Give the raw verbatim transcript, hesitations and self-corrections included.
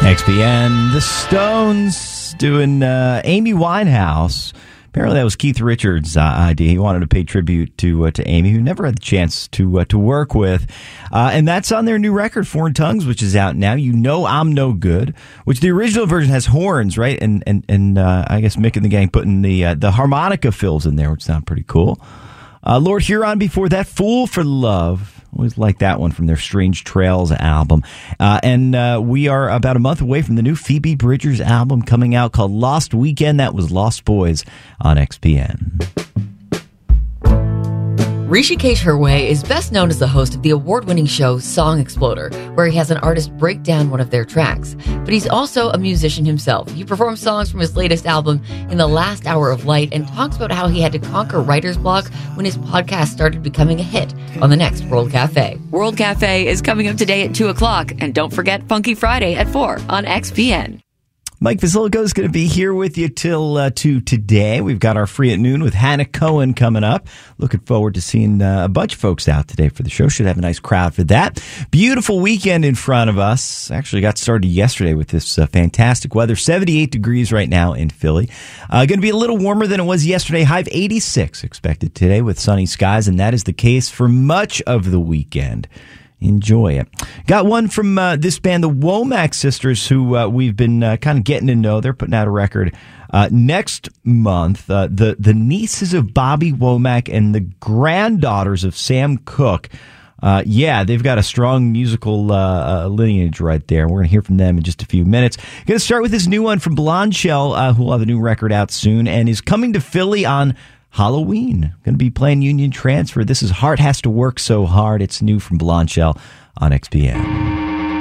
X P N, The Stones doing uh, Amy Winehouse. Apparently that was Keith Richards' uh, idea. He wanted to pay tribute to uh, to Amy, who never had the chance to uh, to work with. Uh, and that's on their new record, Foreign Tongues, which is out now. You Know I'm No Good, which the original version has horns, right? And and and uh, I guess Mick and the gang putting the uh, the harmonica fills in there, which sound pretty cool. Uh, Lord Huron before that, Fool for Love. Always like that one from their Strange Trails album. Uh, and uh, we are about a month away from the new Phoebe Bridgers album coming out called Lost Weekend. That was Lost Boys on X P N. Rishikesh Hirway is best known as the host of the award-winning show Song Exploder, where he has an artist break down one of their tracks. But he's also a musician himself. He performs songs from his latest album, In the Last Hour of Light, and talks about how he had to conquer writer's block when his podcast started becoming a hit on the next World Cafe. World Cafe is coming up today at two o'clock, and don't forget Funky Friday at four on X P N. Mike Vasilico is going to be here with you till uh, two today. We've got our Free at Noon with Hannah Cohen coming up. Looking forward to seeing uh, a bunch of folks out today for the show. Should have a nice crowd for that. Beautiful weekend in front of us. Actually got started yesterday with this uh, fantastic weather. seventy-eight degrees right now in Philly. Uh, going to be a little warmer than it was yesterday. High of eighty-six expected today with sunny skies, and that is the case for much of the weekend. Enjoy it. Got one from uh, this band, the Womack Sisters, who uh, we've been uh, kind of getting to know. They're putting out a record uh, next month. Uh, the, the nieces of Bobby Womack and the granddaughters of Sam Cooke. Uh, yeah, they've got a strong musical uh, uh, lineage right there. We're going to hear from them in just a few minutes. Going to start with this new one from Blonde Shell, uh, who will have a new record out soon and is coming to Philly on Halloween. Going to be playing Union Transfer. This is Heart Has to Work So Hard. It's new from Blonde Shell on X P N.